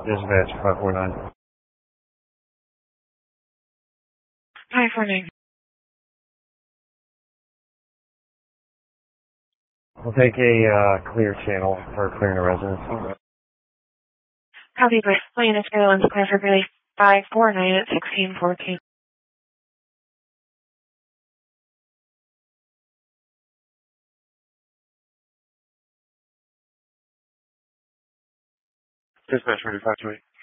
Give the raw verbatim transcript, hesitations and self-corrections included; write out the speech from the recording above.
Dispatch five four nine. five four nine. We'll take a uh, clear channel for clearing the residence. Copy, but plan is going to clear for Billy five four nine at sixteen fourteen. Dispatch ready five two eight.